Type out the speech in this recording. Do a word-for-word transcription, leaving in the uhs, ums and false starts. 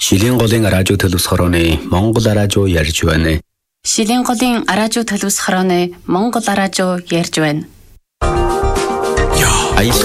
Шилийн голын радио төлөвс хорооны Монгол радио ярьж байна. Шилийн голын радио төлөвс хорооны Монгол радио ярьж байна. Аялал